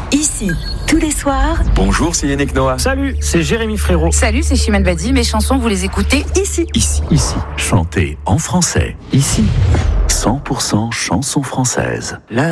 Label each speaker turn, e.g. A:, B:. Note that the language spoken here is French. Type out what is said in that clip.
A: Ici, tous les soirs.
B: Bonjour, c'est Yannick Noah.
C: Salut, c'est Jérémy Frérot.
D: Salut, c'est Chimène Badi. Mes chansons, vous les écoutez
A: Ici.
E: Ici. Chantez en français. Ici. 100% chansons françaises.